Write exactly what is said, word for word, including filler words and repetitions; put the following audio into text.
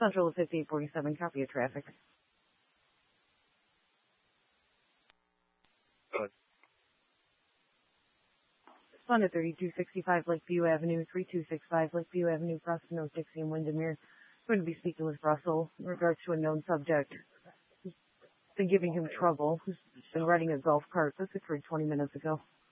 Central of fifty-eight forty-seven, copy of traffic. Good. Respond at thirty-two sixty-five Lakeview Avenue, three two six five Lakeview Avenue, Preston, North Dixie, and Windermere. Going to be speaking with Russell in regards to a known subject who's been giving him trouble, who's been riding a golf cart. This occurred twenty minutes ago.